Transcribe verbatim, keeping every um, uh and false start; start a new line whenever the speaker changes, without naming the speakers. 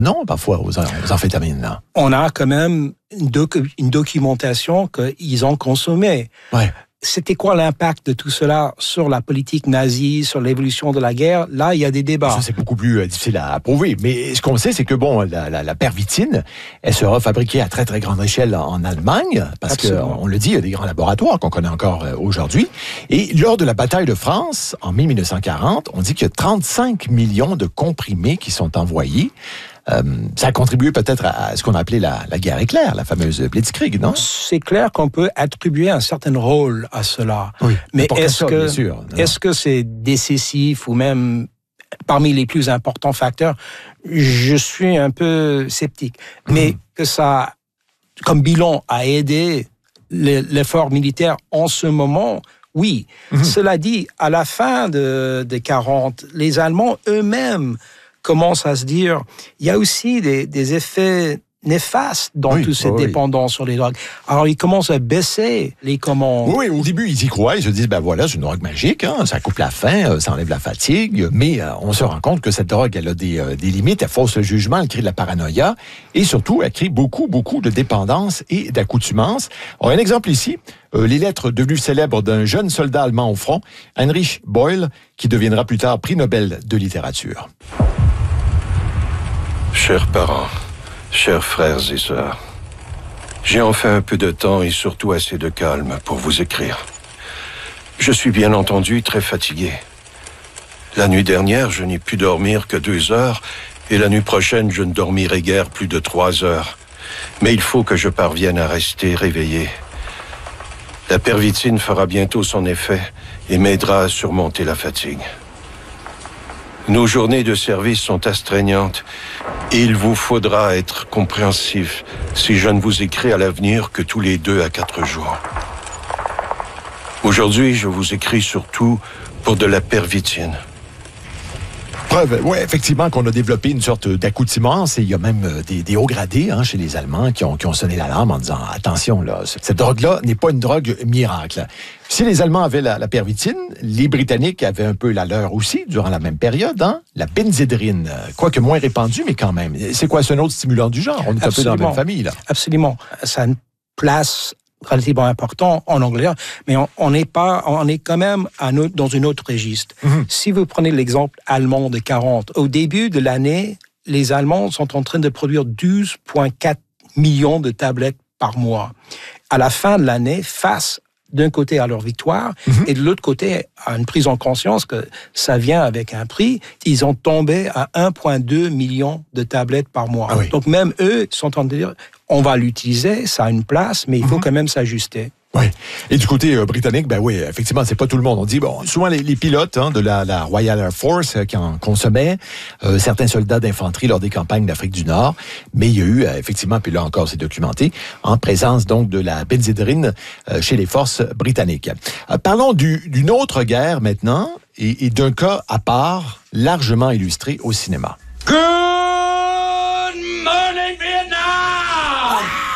non, parfois, aux, aux amphétamines. Là.
On a quand même une, doc- une documentation qu'ils ont consommée.
Ouais.
C'était quoi l'impact de tout cela sur la politique nazie, sur l'évolution de la guerre? Là, il y a des débats.
Ça, c'est beaucoup plus euh, difficile à prouver. Mais ce qu'on sait, c'est que, bon, la, la, la pervitine, elle sera fabriquée à très, très grande échelle en Allemagne, parce
Absolument.
qu'on le dit, il y a des grands laboratoires qu'on connaît encore euh, aujourd'hui. Et lors de la bataille de France, en dix-neuf cent quarante, on dit qu'il y a trente-cinq millions de comprimés qui sont envoyés. Euh, ça a contribué peut-être à, à ce qu'on a appelé la, la guerre éclair, la fameuse Blitzkrieg, non?
C'est clair qu'on peut attribuer un certain rôle à cela.
Oui,
mais
pour
est-ce
ça,
que,
bien sûr.
est-ce que c'est décisif ou même parmi les plus importants facteurs? Je suis un peu sceptique. Mmh. Mais que ça, comme bilan, a aidé l'effort militaire en ce moment, oui. Mmh. Cela dit, à la fin de, de quarante, les Allemands eux-mêmes commence à se dire, il y a aussi des, des effets néfastes dans
oui,
toute cette
oui.
dépendance sur les drogues. Alors, ils commencent à baisser les commandes.
Oui, au début, ils y croient, ils se disent, ben voilà, c'est une drogue magique, hein, ça coupe la faim, ça enlève la fatigue, mais euh, on se rend compte que cette drogue, elle a des, euh, des limites, elle fausse le jugement, elle crée de la paranoïa, et surtout, elle crée beaucoup, beaucoup de dépendance et d'accoutumance. On a un exemple ici, euh, les lettres devenues célèbres d'un jeune soldat allemand au front, Heinrich Böll, qui deviendra plus tard prix Nobel de littérature.
Chers parents, chers frères et sœurs, j'ai enfin un peu de temps et surtout assez de calme pour vous écrire. Je suis bien entendu très fatigué. La nuit dernière, je n'ai pu dormir que deux heures et la nuit prochaine, je ne dormirai guère plus de trois heures. Mais il faut que je parvienne à rester réveillé. La pervitine fera bientôt son effet et m'aidera à surmonter la fatigue. Nos journées de service sont astreignantes et il vous faudra être compréhensif si je ne vous écris à l'avenir que tous les deux à quatre jours. Aujourd'hui, je vous écris surtout pour de la pervitine.
Preuve, oui, effectivement, qu'on a développé une sorte d'accoutumance et il y a même des, des hauts gradés hein, chez les Allemands qui ont, qui ont sonné l'alarme en disant « Attention, là, cette drogue-là n'est pas une drogue miracle ». Si les Allemands avaient la, la pervitine, les Britanniques avaient un peu la leur aussi, durant la même période, hein? La benzédrine, quoique moins répandue, mais quand même. C'est quoi, c'est un autre stimulant du genre? On est Absolument. un peu dans la même famille, là.
Absolument. Ça a une place relativement importante en Angleterre, mais on n'est pas, on est quand même à notre, dans une autre registre. Mm-hmm. Si vous prenez l'exemple allemand de quarante, au début de l'année, les Allemands sont en train de produire douze virgule quatre millions de tablettes par mois. À la fin de l'année, face d'un côté à leur victoire, mmh. et de l'autre côté à une prise en conscience que ça vient avec un prix, ils ont tombé à un virgule deux million de tablettes par mois. Ah oui. Donc même eux sont en train de dire, on va l'utiliser, ça a une place, mais il faut mmh. quand même s'ajuster.
Oui. Et du côté euh, britannique, ben oui, effectivement, c'est pas tout le monde. On dit, bon, souvent les, les pilotes hein, de la, la Royal Air Force euh, qui en consommaient, euh, certains soldats d'infanterie lors des campagnes d'Afrique du Nord, mais il y a eu, euh, effectivement, puis là encore, c'est documenté, en présence donc de la benzédrine euh, chez les forces britanniques. Euh, parlons du, d'une autre guerre maintenant, et, et d'un cas à part, largement illustré au cinéma.
Que